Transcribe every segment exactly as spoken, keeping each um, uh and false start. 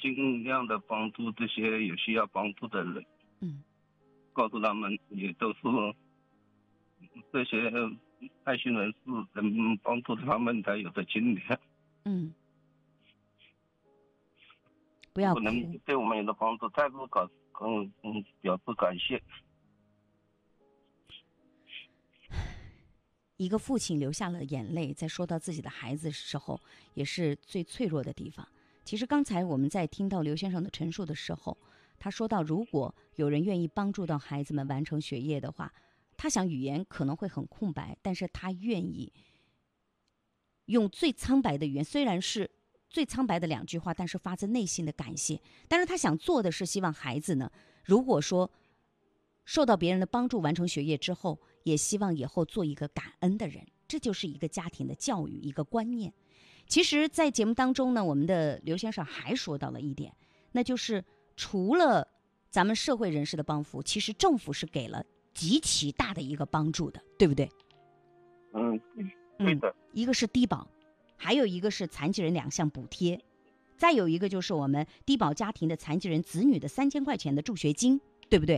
尽量的帮助这些有需要帮助的人。 嗯， 告诉他们也都是这些爱心人士能帮助他们才有的今天。 嗯，不要哭， 能对我们有的帮助，再不感嗯嗯表示感谢。 一个父亲流下了眼泪，在说到自己的孩子的时候，也是最脆弱的地方。其实刚才我们在听到刘先生的陈述的时候，他说到，如果有人愿意帮助到孩子们完成学业的话，他想语言可能会很空白，但是他愿意用最苍白的语言，虽然是最苍白的两句话，但是发自内心的感谢。但是他想做的是希望孩子呢，如果说受到别人的帮助完成学业之后，也希望以后做一个感恩的人。这就是一个家庭的教育，一个观念。其实在节目当中呢，我们的刘先生还说到了一点，那就是除了咱们社会人士的帮扶，其实政府是给了极其大的一个帮助的，对不对？ 嗯，对的、嗯、 一个是低保，还有一个是残疾人两项补贴，再有一个就是我们低保家庭的残疾人子女的三千块钱的助学金，对不对？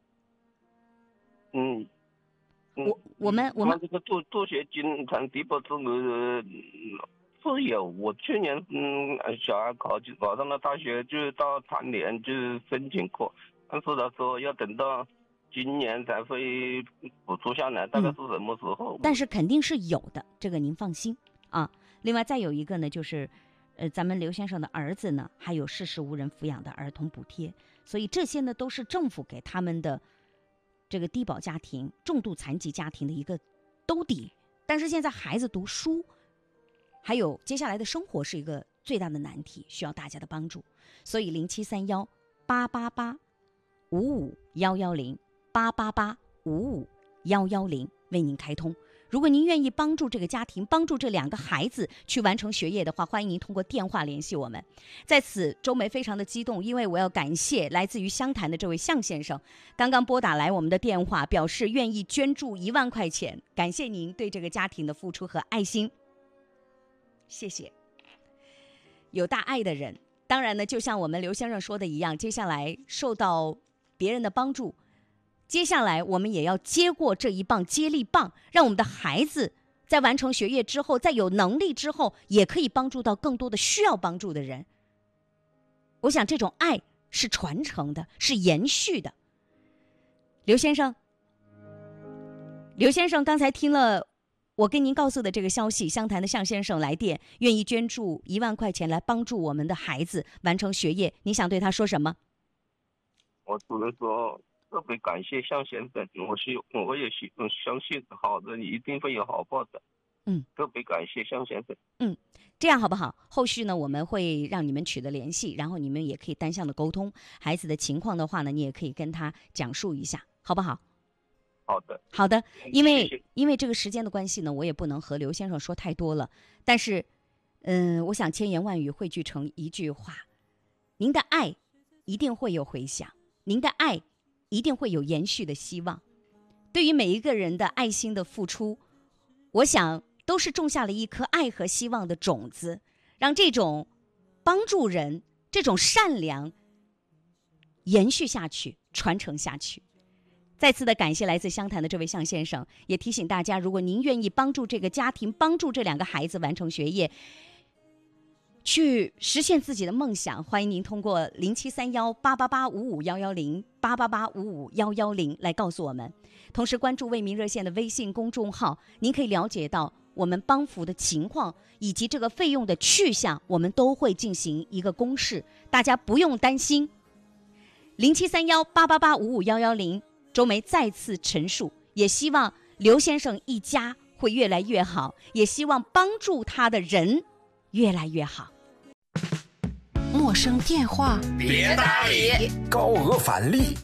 嗯，嗯我我们我们这个助助学金谈低保这个是有，我去年嗯小孩考考上了大学，就是到残联就是申请过，但是他说要等到今年才会补助下来，大概是什么时候？ 嗯、但是肯定是有的，这个您放心啊。另外再有一个呢，就是呃咱们刘先生的儿子呢，还有事实无人抚养的儿童补贴，所以这些呢都是政府给他们的这个低保家庭、重度残疾家庭的一个兜底。但是现在孩子读书还有接下来的生活是一个最大的难题，需要大家的帮助。所以零七三幺八八八五五幺幺零八八八五五幺幺零为您开通。如果您愿意帮助这个家庭，帮助这两个孩子去完成学业的话，欢迎您通过电话联系我们。在此，周梅非常的激动，因为我要感谢来自于湘潭的这位向先生，刚刚拨打来我们的电话，表示愿意捐助一万块钱，感谢您对这个家庭的付出和爱心。谢谢。有大爱的人，当然呢，就像我们刘先生说的一样，接下来受到别人的帮助，接下来我们也要接过这一棒接力棒，让我们的孩子在完成学业之后，在有能力之后，也可以帮助到更多的需要帮助的人。我想这种爱是传承的，是延续的。刘先生，刘先生刚才听了我跟您告诉的这个消息，湘潭的向先生来电，愿意捐助一万块钱来帮助我们的孩子完成学业，你想对他说什么？ 我只能说特别感谢向先生，我是我也是相信好的你一定会有好报的。 嗯， 特别感谢向先生。 嗯，这样好不好？后续呢，我们会让你们取得联系，然后你们也可以单向的沟通孩子的情况的话呢，你也可以跟他讲述一下，好不好？ 好的， 好的，因为谢谢因为这个时间的关系呢，我也不能和刘先生说太多了。但是，嗯，我想千言万语汇聚成一句话：您的爱一定会有回响，您的爱一定会有延续的希望。对于每一个人的爱心的付出，我想都是种下了一颗爱和希望的种子，让这种帮助人、这种善良延续下去，传承下去。再次的感谢来自湘潭的这位向先生，也提醒大家，如果您愿意帮助这个家庭，帮助这两个孩子完成学业，去实现自己的梦想，欢迎您通过零七三幺八八八五五幺幺零八八八五五幺幺零来告诉我们。同时关注为民热线的微信公众号，您可以了解到我们帮扶的情况以及这个费用的去向，我们都会进行一个公示，大家不用担心。零七三幺八八八五五幺幺零，周梅再次陈述，也希望刘先生一家会越来越好，也希望帮助他的人越来越好。 陌生电话别搭理， 高额返利